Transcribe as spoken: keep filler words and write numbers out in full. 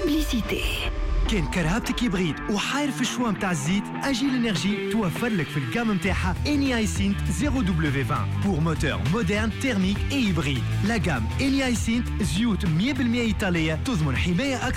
بوبليسيتي. كان كرهبتك يبغيد وحاير في الشوا متاع الزيت، اجي الانرجي توفر لك في الجام متاعها اني اي سينت صفر دبليو عشرين بور موتور مودرن تيرميك اي هيبريد. لا جام اني اي سينت زيوت مية بالمية ايطاليه تضمن حمايه